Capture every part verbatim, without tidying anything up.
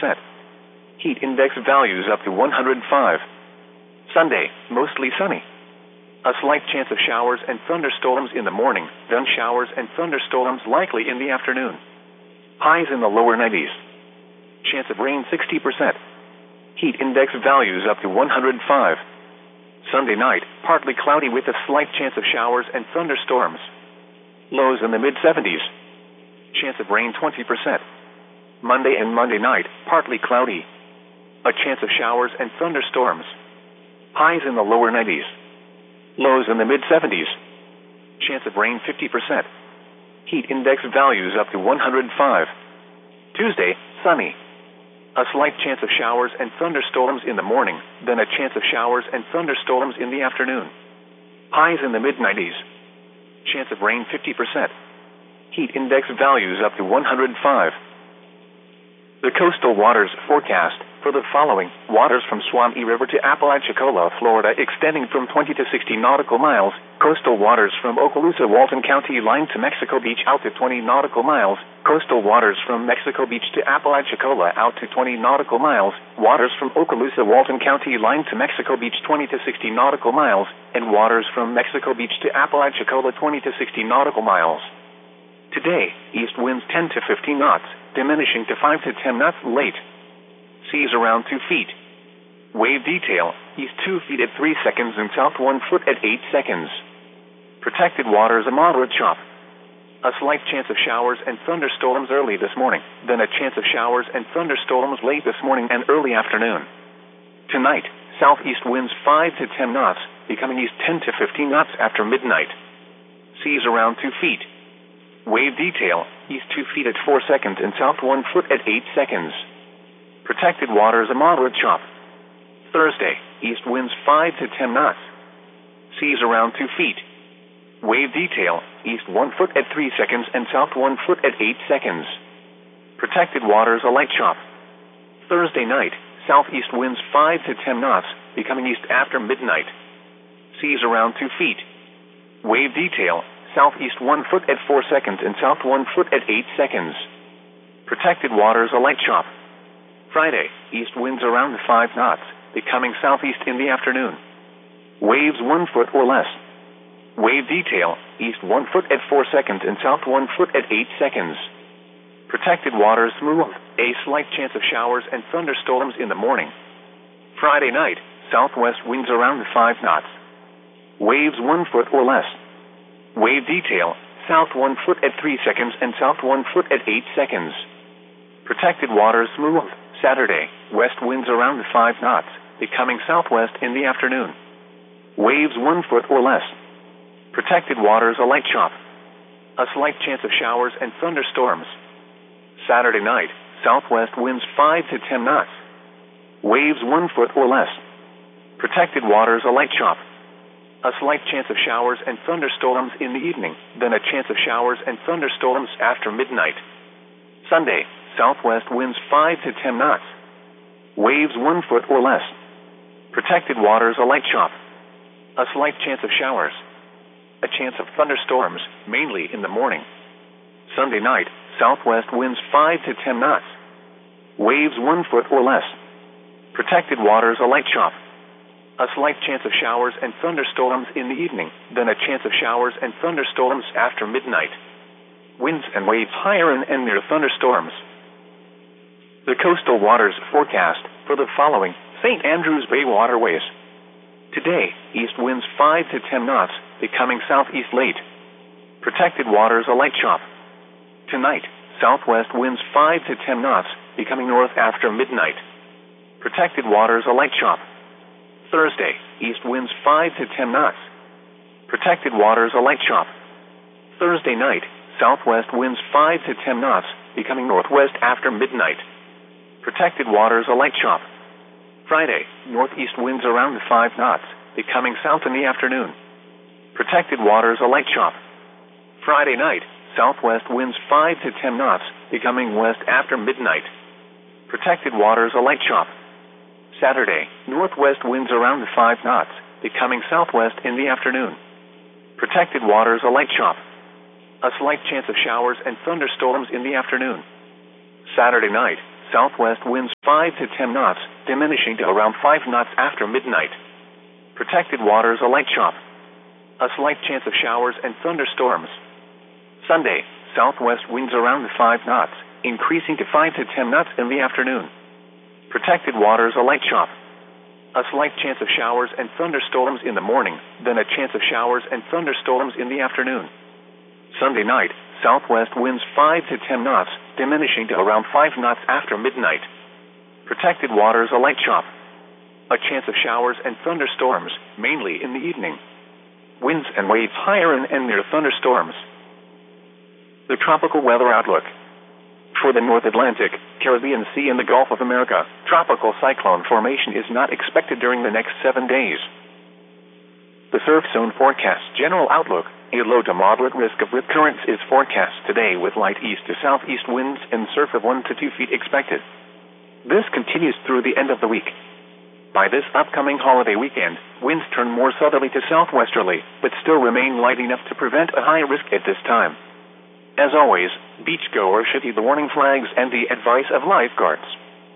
percent. Heat index values up to one hundred five. Sunday, mostly sunny. A slight chance of showers and thunderstorms in the morning, then showers and thunderstorms likely in the afternoon. Highs in the lower nineties. Chance of rain sixty percent. Heat index values up to one hundred five. Sunday night, partly cloudy with a slight chance of showers and thunderstorms. Lows in the mid seventies. Chance of rain twenty percent. Monday and Monday night, partly cloudy. A chance of showers and thunderstorms. Highs in the lower nineties. Lows in the mid seventies. Chance of rain fifty percent. Heat index values up to one hundred five. Tuesday, sunny. A slight chance of showers and thunderstorms in the morning, then a chance of showers and thunderstorms in the afternoon. Highs in the mid nineties. Chance of rain fifty percent. Heat index values up to one hundred five. The coastal waters forecast for the following: waters from Suwannee River to Apalachicola, Florida, extending from twenty to sixty nautical miles. Coastal waters from Okaloosa, Walton County line to Mexico Beach out to twenty nautical miles. Coastal waters from Mexico Beach to Apalachicola out to twenty nautical miles. Waters from Okaloosa, Walton County line to Mexico Beach twenty to sixty nautical miles. And waters from Mexico Beach to Apalachicola twenty to sixty nautical miles. Today, east winds ten to fifteen knots, diminishing to five to ten knots late. Seas around two feet. Wave detail, east two feet at three seconds and south one foot at eight seconds. Protected waters a moderate chop. A slight chance of showers and thunderstorms early this morning, then a chance of showers and thunderstorms late this morning and early afternoon. Tonight, southeast winds five to ten knots, becoming east ten to fifteen knots after midnight. Seas around two feet. Wave detail, east two feet at four seconds and south one foot at eight seconds. Protected waters a moderate chop. Thursday, east winds five to ten knots. Seas around two feet. Wave detail, east one foot at three seconds and south one foot at eight seconds. Protected waters a light chop. Thursday night, southeast winds five to ten knots, becoming east after midnight. Seas around two feet. Wave detail, southeast one foot at four seconds and south one foot at eight seconds. Protected waters a light chop. Friday, east winds around five knots, becoming southeast in the afternoon. Waves one foot or less. Wave detail, east one foot at four seconds and south one foot at eight seconds. Protected waters smooth, a slight chance of showers and thunderstorms in the morning. Friday night, southwest winds around five knots. Waves one foot or less. Wave detail, south one foot at three seconds and south one foot at eight seconds. Protected waters smooth. Saturday, west winds around five knots, becoming southwest in the afternoon. Waves one foot or less. Protected waters a light chop. A slight chance of showers and thunderstorms. Saturday night, southwest winds five to ten knots. Waves one foot or less. Protected waters a light chop. A slight chance of showers and thunderstorms in the evening, then a chance of showers and thunderstorms after midnight. Sunday, southwest winds five to ten knots. Waves one foot or less. Protected waters a light chop. A slight chance of showers. A chance of thunderstorms, mainly in the morning. Sunday night, southwest winds five to ten knots. Waves one foot or less. Protected waters a light chop. A slight chance of showers and thunderstorms in the evening, then a chance of showers and thunderstorms after midnight. Winds and waves higher and, and near thunderstorms. The coastal waters forecast for the following: Saint Andrews Bay waterways. Today, east winds five to ten knots, becoming southeast late. Protected waters a light chop. Tonight, southwest winds five to ten knots, becoming north after midnight. Protected waters a light chop. Thursday, east winds five to ten knots. Protected waters a light chop. Thursday night, southwest winds five to ten knots, becoming northwest after midnight. Protected waters a light chop. Friday, northeast winds around five knots, becoming south in the afternoon. Protected waters a light chop. Friday night, southwest winds five to ten knots, becoming west after midnight. Protected waters a light chop. Saturday, northwest winds around five knots, becoming southwest in the afternoon. Protected waters a light chop. A slight chance of showers and thunderstorms in the afternoon. Saturday night, southwest winds five to ten knots, diminishing to around five knots after midnight. Protected waters a light chop. A slight chance of showers and thunderstorms. Sunday, southwest winds around five knots, increasing to five to ten knots in the afternoon. Protected waters a light chop. A slight chance of showers and thunderstorms in the morning, then a chance of showers and thunderstorms in the afternoon. Sunday night, southwest winds five to ten knots, diminishing to around five knots after midnight. Protected waters a light chop. A chance of showers and thunderstorms, mainly in the evening. Winds and waves higher and, and near thunderstorms. The tropical weather outlook. For the North Atlantic, Caribbean Sea, and the Gulf of America, tropical cyclone formation is not expected during the next seven days. The surf zone forecast general outlook. A low to moderate risk of rip currents is forecast today with light east to southeast winds and surf of one to two feet expected. This continues through the end of the week. By this upcoming holiday weekend, winds turn more southerly to southwesterly, but still remain light enough to prevent a high risk at this time. As always, beachgoers should heed the warning flags and the advice of lifeguards.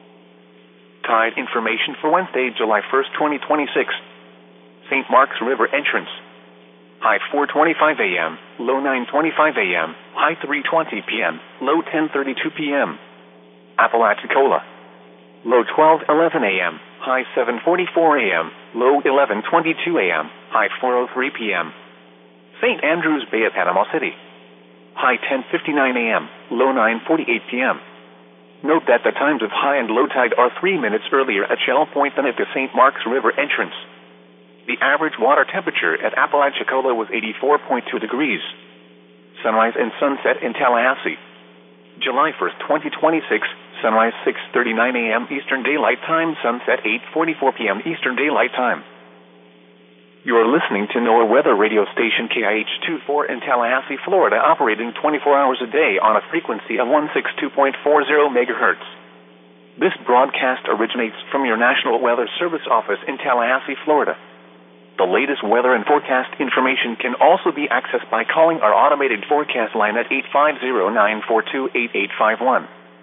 Tide information for Wednesday, July first, twenty twenty-six. Saint Mark's River entrance. High four twenty-five a m, low nine twenty-five a m, high three twenty p m, low ten thirty-two p m Apalachicola. Low twelve eleven a m, high seven forty-four a m, low eleven twenty-two a m, high four oh three p m Saint Andrews Bay at Panama City. High ten fifty-nine a m, low nine forty-eight p m Note that the times of high and low tide are three minutes earlier at Shell Point than at the Saint Mark's River entrance. The average water temperature at Apalachicola was eighty-four point two degrees. Sunrise and sunset in Tallahassee. July first, twenty twenty-six, sunrise six thirty-nine a m Eastern Daylight Time, sunset eight forty-four p m Eastern Daylight Time. You are listening to NOAA weather radio station K I H twenty-four in Tallahassee, Florida, operating twenty-four hours a day on a frequency of one sixty-two point four zero megahertz. This broadcast originates from your National Weather Service office in Tallahassee, Florida. The latest weather and forecast information can also be accessed by calling our automated forecast line at eight five zero, nine four two, eight eight five one.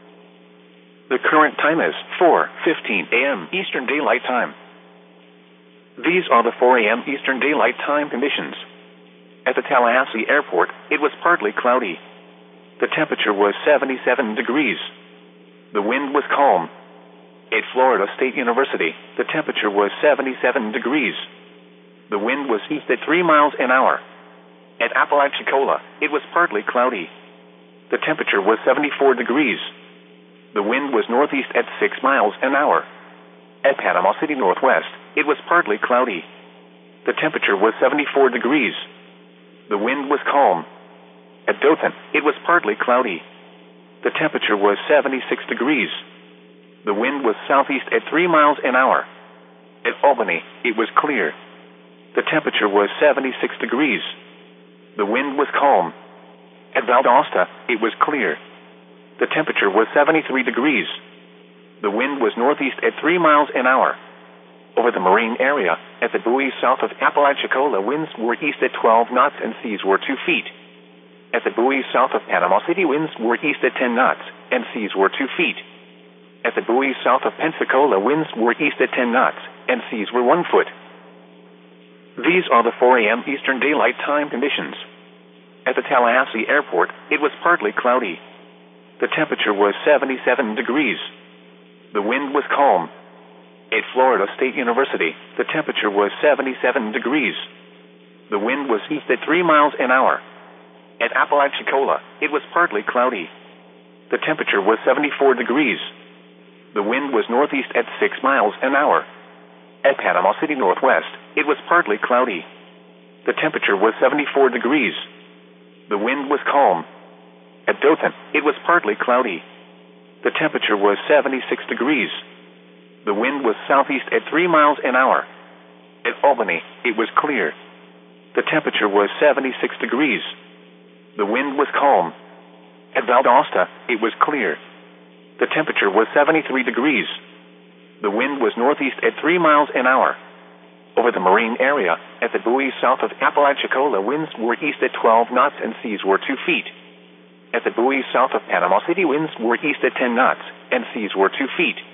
The current time is four fifteen a m Eastern Daylight Time. These are the four a m Eastern Daylight Time conditions. At the Tallahassee Airport, it was partly cloudy. The temperature was seventy-seven degrees. The wind was calm. At Florida State University, the temperature was seventy-seven degrees. The wind was east at three miles an hour. At Apalachicola, it was partly cloudy. The temperature was seventy-four degrees. The wind was northeast at six miles an hour. At Panama City Northwest, it was partly cloudy. The temperature was seventy-four degrees. The wind was calm. At Dothan, it was partly cloudy. The temperature was seventy-six degrees. The wind was southeast at three miles an hour. At Albany, it was clear. The temperature was seventy-six degrees. The wind was calm. At Valdosta, it was clear. The temperature was seventy-three degrees. The wind was northeast at three miles an hour. Over the marine area, at the buoy south of Apalachicola, winds were east at twelve knots and seas were two feet. At the buoy south of Panama City, winds were east at ten knots and seas were two feet. At the buoy south of Pensacola, winds were east at ten knots and seas were one foot. These are the four a m Eastern Daylight Time conditions. At the Tallahassee Airport, it was partly cloudy. The temperature was seventy-seven degrees. The wind was calm. At Florida State University, the temperature was seventy-seven degrees. The wind was east at three miles an hour. At Apalachicola, it was partly cloudy. The temperature was seventy-four degrees. The wind was northeast at six miles an hour. At Panama City Northwest, it was partly cloudy. The temperature was seventy-four degrees. The wind was calm. At Dothan, it was partly cloudy. The temperature was seventy-six degrees. The wind was southeast at three miles an hour. At Albany, it was clear. The temperature was seventy-six degrees. The wind was calm. At Valdosta, it was clear. The temperature was seventy-three degrees. The wind was northeast at three miles an hour. Over the marine area, at the buoy south of Apalachicola, winds were east at twelve knots and seas were two feet. At the buoy south of Panama City, winds were east at ten knots and C's were two feet.